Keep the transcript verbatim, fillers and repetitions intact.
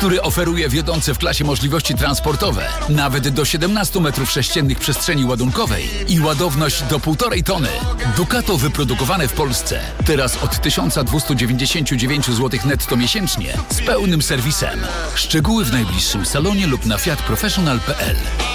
który oferuje wiodące w klasie możliwości transportowe, nawet do siedemnaście metrów sześciennych przestrzeni ładunkowej i ładowność do półtorej tony. Ducato wyprodukowane w Polsce. Teraz od tysiąc dwieście dziewięćdziesiąt dziewięć złotych netto miesięcznie z pełnym serwisem. Szczegóły w najbliższym salonie lub na fiat professional kropka p l.